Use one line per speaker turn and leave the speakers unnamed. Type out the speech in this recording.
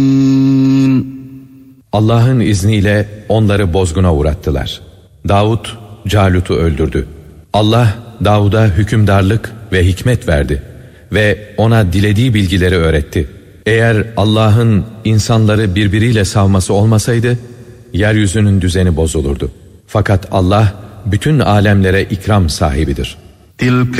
Allah'ın izniyle onları bozguna uğrattılar. Davud, Calut'u öldürdü. Allah, Davud'a hükümdarlık ve hikmet verdi ve ona dilediği bilgileri öğretti. Eğer Allah'ın insanları birbiriyle savması olmasaydı, yeryüzünün düzeni bozulurdu. Fakat Allah, bütün alemlere ikram sahibidir.
تِلْكَ